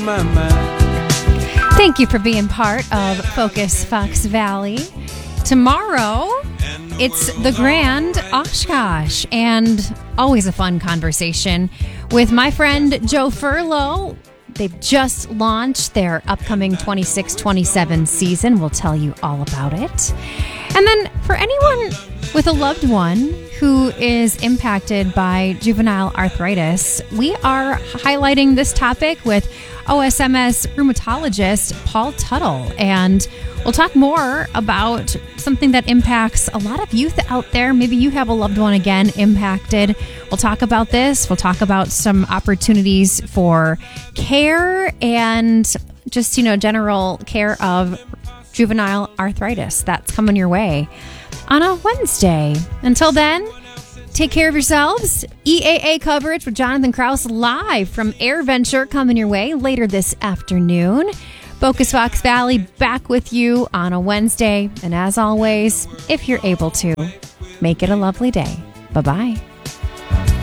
my mind. Thank you for being part of Focus Fox Valley. Tomorrow, it's the Grand Oshkosh, and always a fun conversation with my friend Joe Furlow. They've just launched their upcoming 26-27 season. We'll tell you all about it. And then for anyone with a loved one who is impacted by juvenile arthritis, we are highlighting this topic with OSMS rheumatologist Paul Tuttle. And we'll talk more about something that impacts a lot of youth out there. Maybe you have a loved one again impacted. We'll talk about this. We'll talk about some opportunities for care and just, general care of juvenile arthritis. That's coming your way on a Wednesday. Until then, take care of yourselves. EAA coverage with Jonathan Krause live from AirVenture coming your way later this afternoon. Focus Fox Valley back with you on a Wednesday. And as always, if you're able to, make it a lovely day. Bye-bye.